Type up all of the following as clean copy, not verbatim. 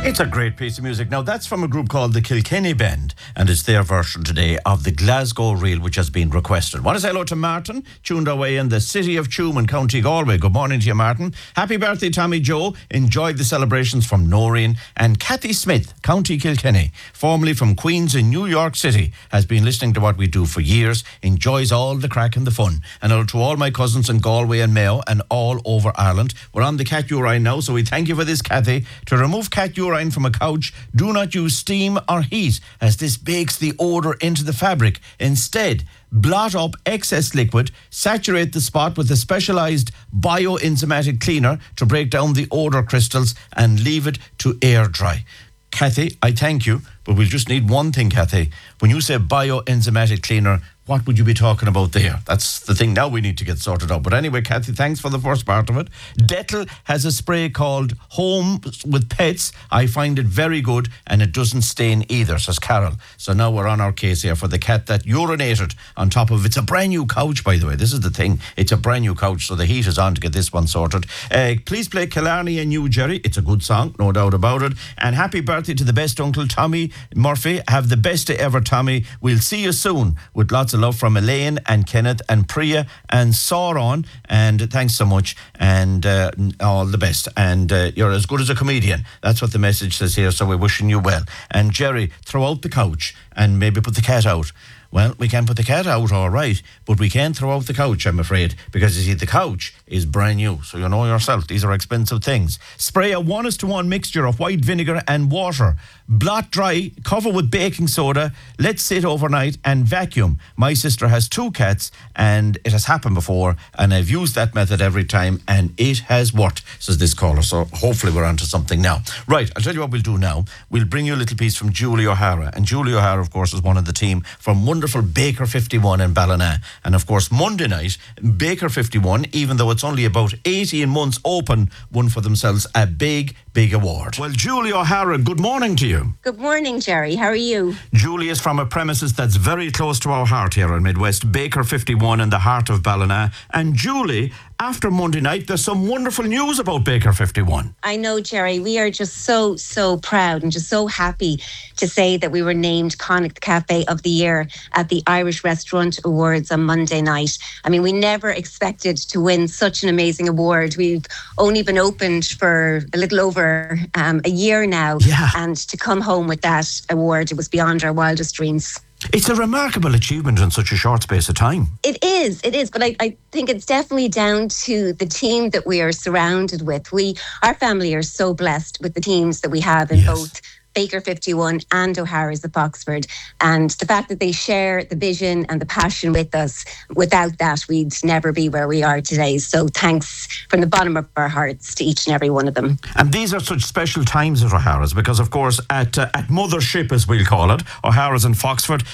It's a great piece of music. Now, that's from a group called the Kilkenny Band, and it's their version today of the Glasgow Reel, which has been requested. Want to say hello to Martin, tuned away in the city of Tuam in County Galway. Good morning to you, Martin. Happy birthday, Tommy Joe. Enjoyed the celebrations from Noreen. And Kathy Smith, County Kilkenny, formerly from Queens in New York City, has been listening to what we do for years, enjoys all the crack and the fun. And hello to all my cousins in Galway and Mayo and all over Ireland. We're on the cat urine now, so we thank you for this, Kathy. To remove cat urine from a couch, do not use steam or heat, as this bakes the odour into the fabric. Instead, blot up excess liquid, saturate the spot with a specialised bioenzymatic cleaner to break down the odour crystals, and leave it to air dry. Kathy, I thank you, but we'll just need one thing, Kathy. When you say bioenzymatic cleaner, what would you be talking about there? That's the thing now we need to get sorted out. But anyway, Kathy, thanks for the first part of it. Dettol has a spray called Home with Pets. I find it very good, and it doesn't stain either, says Carol. So now we're on our case here for the cat that urinated on top of... It's a brand new couch, by the way. This is the thing. It's a brand new couch, so the heat is on to get this one sorted. Please play Killarney and You, Jerry. It's a good song, no doubt about it. And happy birthday to the best uncle, Tommy Murphy. Have the best day ever, Tommy. We'll see you soon, with lots of love from Elaine and Kenneth and Priya and Sauron. And thanks so much, and all the best. And you're as good as a comedian. That's what the message says here, so we're wishing you well. And Jerry, throw out the couch and maybe put the cat out. Well, we can put the cat out, all right, but we can't throw out the couch, I'm afraid, because you see, the couch is brand new, so you know yourself, these are expensive things. Spray a 1:1 mixture of white vinegar and water. Blot dry, cover with baking soda, let sit overnight, and vacuum. My sister has 2 cats, and it has happened before, and I've used that method every time, and it has worked, says this caller, so hopefully we're onto something now. Right, I'll tell you what we'll do now. We'll bring you a little piece from Julie O'Hara, and Julie O'Hara, of course, is one of the team from wonderful Baker 51 in Ballina. And of course, Monday night, Baker 51, even though it's only about 18 months open, won for themselves a big award. Well, Julie O'Hara, good morning to you. Good morning, Jerry. How are you? Julie is from a premises that's very close to our heart here in Midwest, Baker 51 in the heart of Ballina. And Julie, after Monday night, there's some wonderful news about Baker 51. I know, Jerry. We are just so proud and just so happy to say that we were named Connacht Cafe of the Year at the Irish Restaurant Awards on Monday night. I mean, we never expected to win such an amazing award. We've only been opened for a little over a year now. Yeah. And to come home with that award, it was beyond our wildest dreams. It's a remarkable achievement in such a short space of time. It is. But I think it's definitely down to the team that we are surrounded with. Our family are so blessed with the teams that we have in both Baker 51 and O'Hara's of Foxford. And the fact that they share the vision and the passion with us, without that, we'd never be where we are today. So thanks from the bottom of our hearts to each and every one of them. And these are such special times at O'Hara's because, of course, at Mothership, as we'll call it, O'Hara's in Foxford,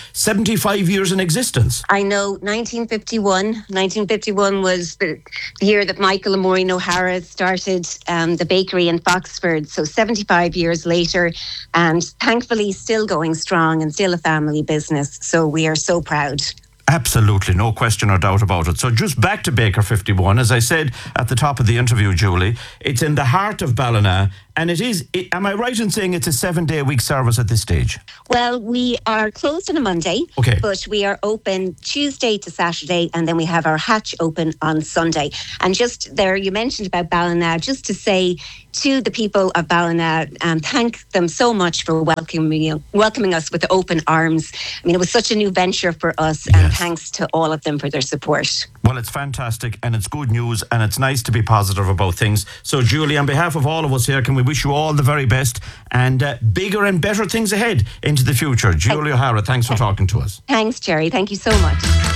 75 years in existence. I know, 1951. 1951 was the year that Michael and Maureen O'Hara started the bakery in Foxford. So 75 years later, and thankfully still going strong and still a family business. So we are so proud. Absolutely, no question or doubt about it. So just back to Baker 51, as I said at the top of the interview, Julie, it's in the heart of Ballina, and am I right in saying it's a 7-day-a-week service at this stage? Well, we are closed on a Monday, but we are open Tuesday to Saturday, and then we have our hatch open on Sunday. And just there, you mentioned about Ballina, just to say to the people of Ballina, thank them so much for welcoming us with open arms. I mean, it was such a new venture for us, and thanks to all of them for their support. Well, it's fantastic, and it's good news, and it's nice to be positive about things. So, Julie, on behalf of all of us here, can we wish you all the very best and bigger and better things ahead into the future. Julie O'Hara, thanks for talking to us. Thanks, Jerry. Thank you so much.